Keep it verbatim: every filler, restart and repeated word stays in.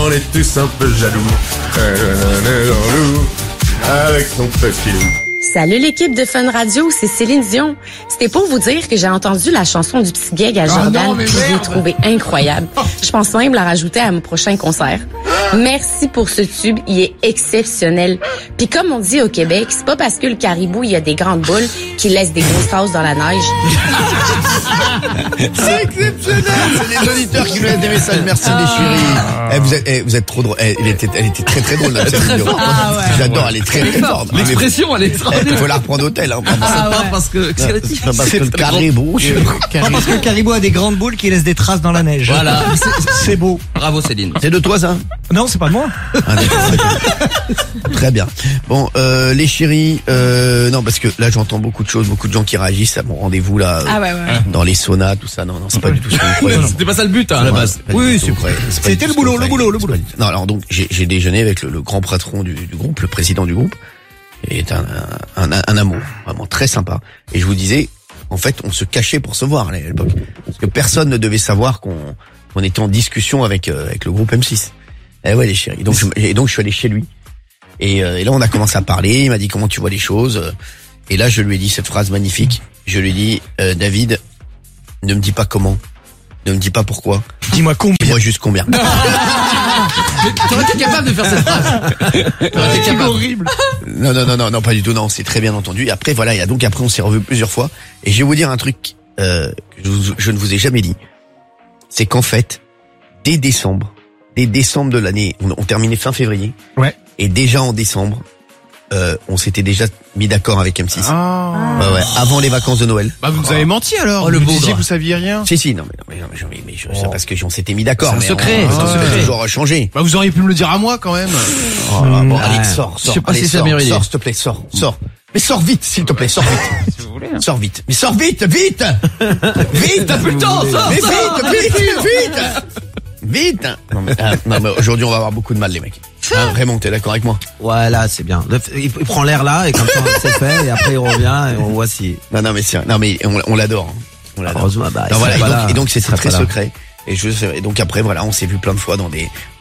On est tous un peu jaloux. Avec son petit loup. Salut l'équipe de Fun Radio, c'est Céline Dion. C'était pour vous dire que j'ai entendu la chanson du petit gag à Jordan, oh non, que j'ai trouvé incroyable. Je pense même la rajouter à mon prochain concert. Merci pour ce tube, il est exceptionnel. Puis comme on dit au Québec, c'est pas parce que le caribou il y a des grandes boules qu'il laisse des grosses tasses dans la neige. C'est exceptionnel. C'est les auditeurs qui nous laissent des messages. Merci les chéris. Eh, vous êtes, eh, vous êtes trop drôle. Eh, elle était, elle était très très drôle. Notre Céline Dion. Ah, ouais. J'adore. Elle est très très forte. L'expression, elle est extraordinaire. Il faut la reprendre au tel. Hein, Ah ouais. Parce que, qu'est-ce qu'elle a dit? parce que le caribou. Non, parce que le caribou a des grandes boules qui laissent des traces dans la neige. Voilà. C'est beau. Bravo Céline. C'est de toi ça? Non, c'est pas de moi. Ah, très bien. Bon, euh, les chéris, euh, non, parce que là j'entends beaucoup de choses, beaucoup de gens qui réagissent à mon rendez-vous là, euh, Ah ouais, ouais. dans les saunas, tout ça. Non, non, c'est pas du tout ce que vous croyez. C'était pas ça le but, hein, à la base. Oui, c'est vrai. C'était le boulot, le boulot, le boulot. Non, alors donc j'ai, j'ai déjeuné avec le, le grand patron du, du groupe, le président du groupe, et est un, un, un, un amour, vraiment très sympa. Et je vous disais, en fait, on se cachait pour se voir à l'époque, parce que personne ne devait savoir qu'on, qu'on était en discussion avec euh, avec le groupe M six. Eh ouais les chéris. Donc je, et donc je suis allé chez lui. Et, euh, et là on a commencé à parler. Il m'a dit comment tu vois les choses. Et là je lui ai dit cette phrase magnifique. Je lui ai dit euh, David, ne me dis pas comment, ne me dis pas pourquoi. Dis-moi combien. Dis-moi juste combien. Mais t'aurais été capable de faire cette phrase. T'aurais été capable. Horrible. Non non non non non pas du tout. Non, c'est très bien entendu. Et après voilà. Et donc après on s'est revus plusieurs fois. Et je vais vous dire un truc euh, que je, vous- je ne vous ai jamais dit. C'est qu'en fait dès décembre. Dès décembre de l'année, on, on terminait fin février. Ouais. Et déjà en décembre, euh, on s'était déjà mis d'accord avec M six. Ah. Ouais, ouais, avant les vacances de Noël. Bah vous nous avez menti alors. Oh, le vous bougre. disiez que vous saviez rien. Si si, non mais non mais, non, mais, mais, mais je, c'est parce que on s'était mis d'accord. C'est un mais secret, on, c'est un on secret. a toujours changé. Bah vous auriez pu me le dire à moi quand même. Oh, là, bon, Ouais. allez, sors, Je sors. sais pas allez, si c'est la sors, meilleure idée. sors, s'il te plaît, sors, sors. Mais sors vite, s'il te plaît, sors vite. Si vous voulez. Hein. Sors vite. Mais sors vite, vite, vite, t'as plus le temps, sors, mais vite, vite, vite, vite. Non mais, ah, non, mais aujourd'hui on va avoir beaucoup de mal les mecs. Hein, Raymond, t'es d'accord avec moi? Voilà, c'est bien. Le- Il, il prend l'air là et comme ça c'est fait et après il revient et on voit si. Non non mais c'est, non mais on, on l'adore. hein. On l'adore. Heureusement, bah, il Non, voilà, sera et pas donc, là. et donc Il c'était sera très pas là. secret. Et je et donc après voilà, on s'est vu plein de fois dans des